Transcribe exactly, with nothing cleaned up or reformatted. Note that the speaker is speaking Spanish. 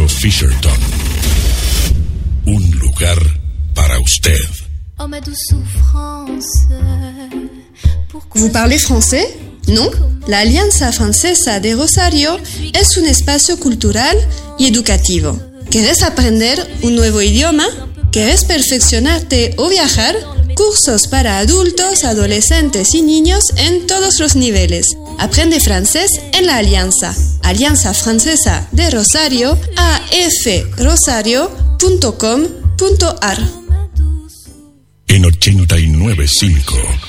Fisherton. Un lugar para usted. ¿Vous parlez français? ¿No? La Alianza Francesa de Rosario es un espacio cultural y educativo. ¿Quieres aprender un nuevo idioma? ¿Quieres perfeccionarte o viajar? Cursos para adultos, adolescentes y niños en todos los niveles. Aprende francés en la Alianza. Alianza Francesa de Rosario, a f rosario punto com punto a r. En ochenta y nueve punto cinco